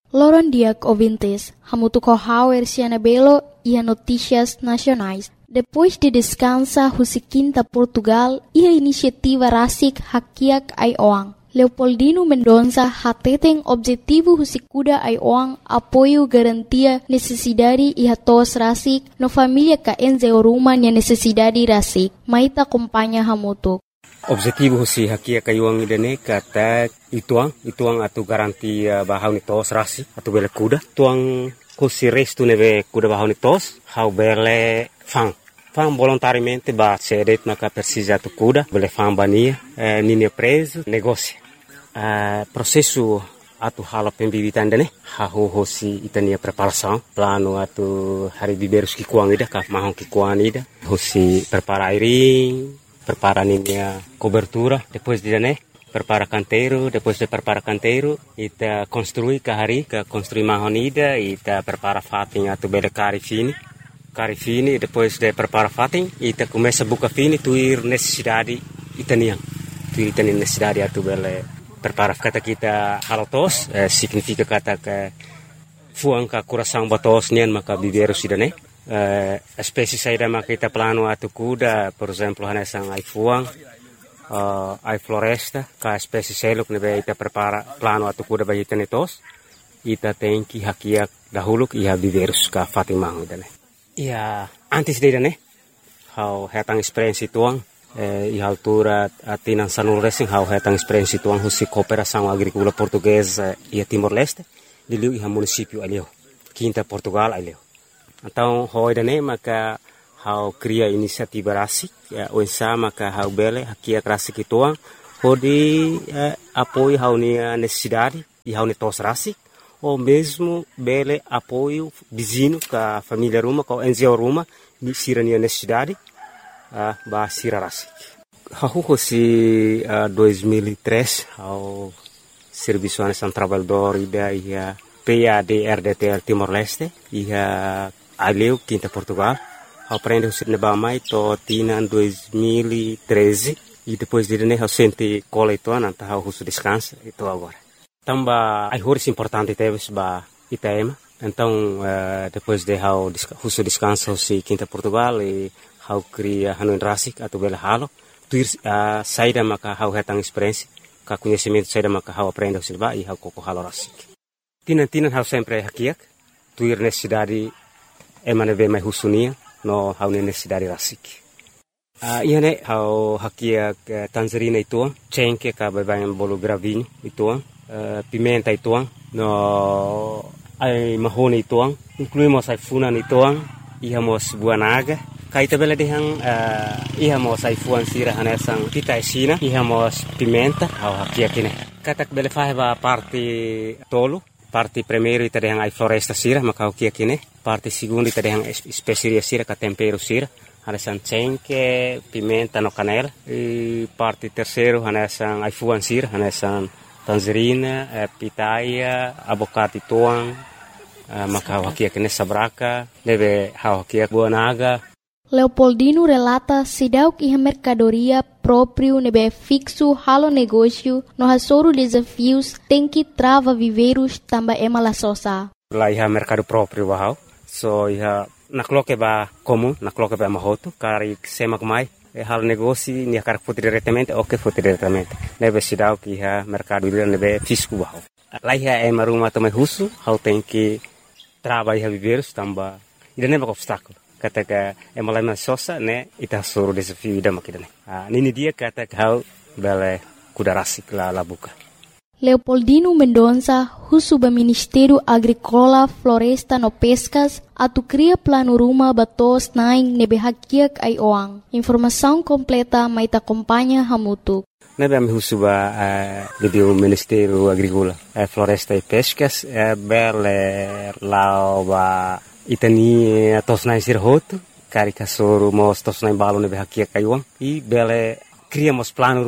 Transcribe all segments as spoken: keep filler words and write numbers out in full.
Loron diak ouvintes, hamutu corral erciana belo e a notícias nacionais. Depois de descansa Husiquinta Portugal e a iniciativa Rasik Hakiak Aioang. Leopoldino Mendonça hateten objetivo Husikuda Aioang apoio garantia necessidade e hatos Rasik no família ka enze oruma nia necessidade Rasik. Maita acompanha hamutu. Objetivo si hakia kayuang idane kata ituang ituang atu garantia bahau ni tos rasi atu bele kuda tuang kusi restu neve kuda bahau ni tos hau bele fang fang volontariamente ba cedet maka persija atu kuda bele fang bania eh, nini preso negócio eh, processo atu hala pembibitan dane hau hosi itania preparação plano atu hari biberus ki kuang ida ka mahong ki kuang ida hosi prepara airing prepara a cobertura, depois de né, prepara canteiro, depois de prepara canteiro, ita construi kahari, ka construi mahonida, ita prepara fatin atu bele cari fini, cari fini, depois de prepara fatin, ita começa buka fini, tuir necessidade itanian, tuir itanian necessidade atu bele prepara kata kita halotos, eh, significa kata que fuang ka coração batos nian maka biberu sidane. Uh, espécie saída maka kita plano atu kuda, por exemplo, hanesang ai fuang, uh, ai floresta, ka espécie seluk nebe ita prepara plano atu kuda bagi tenetos, ita tem que hakiak dahulu iha biverus ka fatimang idane. Ia antes de idane, hau hetang experiência tuang, eh, iha altura atinan sanul racing hau hetang experiência tuang husi cooperação agrícola portuguesa ia Timor-Leste, liliu iha município alio, Quinta Portugal alio. Então, hoi dane maka hau cria inisiativa rasik, ya, uensa maka hau bele hakia rasik ituang, hodi eh, apoio hau nia necessidade e hau netos rasik, ou mesmo bele apoio vizinho ka família ruma, ka N G O ruma, ni sira nia necessidade, uh, ba sira rasik. Hau hosi uh, dois mil e três, hau Serviço Nacional Trabalhador ida ia P A D R D T L Timor-Leste, ia Aleu, Quinta Portugal, aprende o sir nebamai to tina dois mil e treze e depois de né eu sente cola e toa nanta eu russo descansa e tô agora. Tamba ai horas importante teve ba Itaema, então uh, depois de eu russo descansa o Quinta Portugal e eu cria hanuin rasik atau bela halo, tuir uh, saída maka eu hetang experiência, ka conhecimento saída maka eu aprende o sir ba e eu koko halo rasik. Tina tina eu sempre hakiak, tuir necessidade emane ve mai husunia no hau necessidade rasik. Uh, ia ne hau hakia uh, tangerina ituang, cengke ka babayan bolo gravinho ituang, uh, pimenta ituang, no ai mahone ituang, incluímos ai funan ituang, iha mos buah naga, kaita bela dehang uh, iha mos ai fuan sira hanesang kita esina, iha mos pimenta hau hakia kine. Katak bele faheba parte tolo, parte primeiro ita dehang ai floresta sira maka hau kia kine. Parte segundo ita dehang especiaria sira ka tempero sira, hanesan cengke, pimenta no canela. E parte terceiro hanesan ai fuan sira, hanesan tangerina, eh, pitaia, abocate tuang, eh, maka hau hakia kine sabraka, deve hau hakia buah naga. Leopoldino relata sidauk iha mercadoria próprio nebe fixo halo negócio no hasoro desafios tem que trava viveiros tamba ema la sosa. Lá iha mercado próprio bahau. So iha nakloke ba comum, nakloke ba mahoto, kari semak mai, e hal negócio ni akar foto diretamente ou que foto diretamente. Nebe sidau que iha mercado ira nebe fisco bahau. Lá iha ema ruma também russo, hau tem que trava iha viveiros tamba ida nebe obstáculo. Kata ka ema la sosa ne ita soro desafio ida makidane. Ah nini dia kata hau bele kuda rasik la la buka. Leopoldino Mendonça, Russo do Ministério Agrícola, Floresta no Pescas, atu cria plano ruma batos naing nebe hakiak ai oang. Informação completa mai ta acompanha hamutu. Nebe am Russo ba uh, do Ministério Agrícola, uh, Floresta e Pescas, uh, bele lao ba itani tos naing sirhoto, kari kasoro mos tos naing balo nebe hakiak ai oang. E bele criamos plano ruma.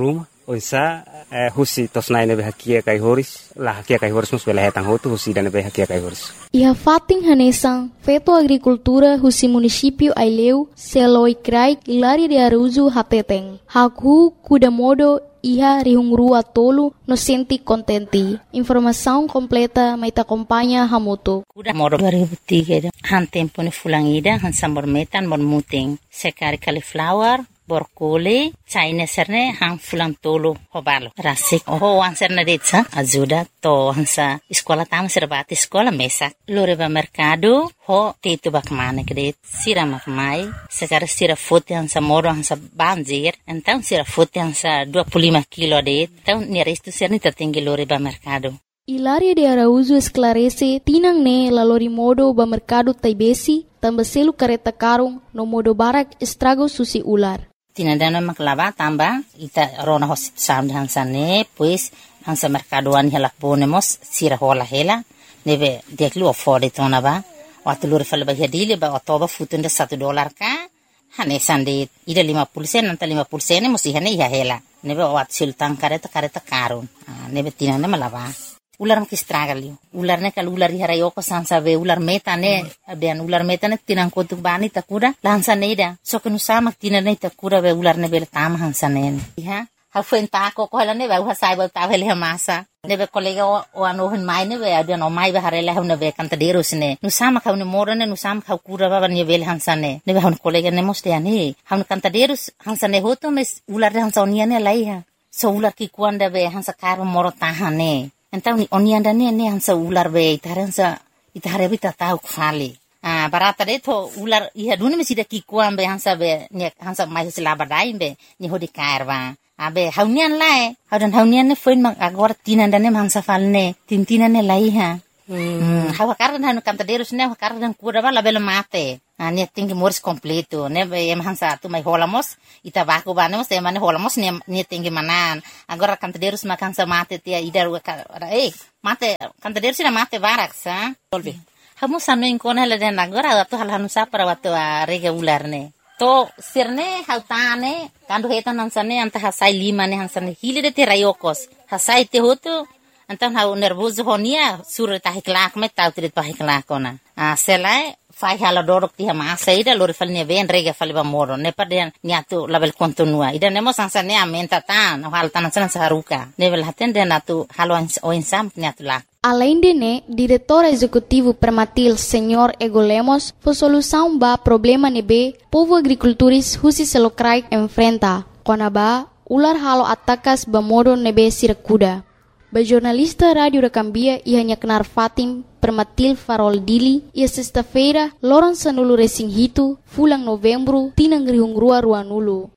Onsa eh, husi tos nai nebe hakia kai horis la hakia kai horis mus bela hetang hotu husi dan nebe hakia kai horis. Iha fating hanesang feto agricultura husi município Aileu seloi krai Hilaria de Araújo hateteng. Hakhu kuda modo iha rihungrua tolu no senti contenti. Informação completa mai ta acompanha hamoto. Kuda modo dua ribu tiga han tempo ni fulangida han sambor metan mon muting sekari cauliflower borkole China serne hang fulang tolo hobalo rasik oh ang serne detsa ajuda to hansa sekolah tam serbati sekolah mesak loreba mercado ho tetu bakmane kredit sira makmai sekarang sira foto hansa moro hansa banjir então sira foto hansa dua puluh lima kilo det então nerestu serne tertinggi loreba mercado. Hilaria de Araújo esclarece tinang ne lalori modo ba mercado taibesi tambah selu kareta karung no modo barak estrago susi ular. Tinadana maklava tamba ita rona hosit sam hansa ne pues hansa mercadoan hela ponemos sira hola hela nebe deklu afford tona ba watulur fal ba hadile ba otoba futunda satu dolar ka hane sande ida lima puluh sen nanta lima puluh sen musi hane ya hela nebe wat sultan kareta kareta karun nebe tinana malava ular makistragali ular ne kal ular harayo ko sansa be ular meta ne abian ular meta ne tinang kotuk bani takura lansa neida so kenu sama tinane takura be ular ne bel tam hansa ne ha ha fuenta ko ko hala ne ba ha sai ba ta vele masa ne be kolega o ano hin mai ne be abian o mai be harela ne be kanta deros ne nu sama ka ne moro ne nu sama ka kura ba ne bel hansa ne ne be han kolega ne moste ani han kanta deros hansa ne hoto mes ular hansa onia ne lai ha so ular ki kuanda be hansa kar moro tahane. Então ni onianda ne ne hansa ular be itaransa itare bita tau kfali ah barata de to ular iha dune mesida ki kuambe hansa be ne hansa mai selaba dai be ni hodi karwa abe haunian lae haudan haunian ne foin mang agora tinanda ne hansa falne tintina ne lai ha hmm hawa kardan hanu kanta derus ne kardan kura bala bela mate ah ne tinggi mors completo ne be em hansa tu mai holamos ita baku banemos te mane holamos ne ne tinggi manan agora kanta derus makan sa mate tia idar eh mate kanta derus na mate barak sa tolbi hamu sanu inkona la den agora tu hal hanu sa para watu rega ular ne to sirne hautane kandu hetan hansane anta hasai lima ne hansane hile de te rayokos hasai te hotu antan hau nervoso honia sur ta hiklak me tau trit pa hiklakona ah selai fai hala dorok ti ma saida lori falne ven rega faliba moro ne paden niatu label kontinua ida nemo sansa ne amenta tan hal tan san saruka level haten de natu halo o insam niatu la. Além de né, diretor executivo Permatil, senhor Ego Lemos, foi solução ba problema nebe povo agricultores husi selokrai enfrenta. Konaba ular halo atakas ba modo nebe sirakuda. Ba jornalista Rádio da Cambia ia nyaknar Fatim Permatil Farol Dili ia sexta-feira loron sanulu resing hitu fulang novembro tinang rihungrua ruanulu.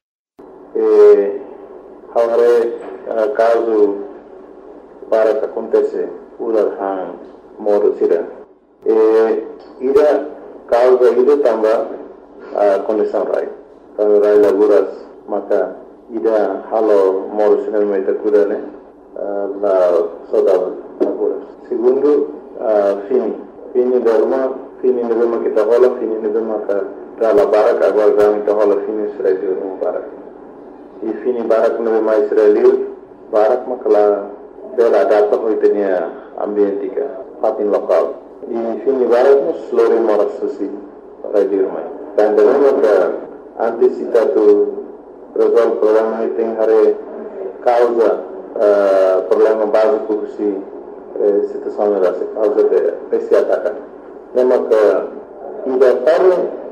Eh, haware uh, caso para que acontece ular han modo sira. Eh, ida causa ida tamba uh, condição rai. Kalau rai laburas maka ida halo modo sira mai takuda ne. Uh, la saudade laboras. Segundo, uh, fini. Fini derma, fini nebema kita hola, fini nebema ka dala barak agora gami kita hola fini Israel no barak. E fini barak nebema Israel barak makala bela data hoitenia ambientika, fatin lokal. E fini barak nos lori moras susi radio mai. Dan derma ka antisipatu resolve problema iting hare causa Uh, problema básico si eh, situação era a causa de esse ataque. Lembra que ainda para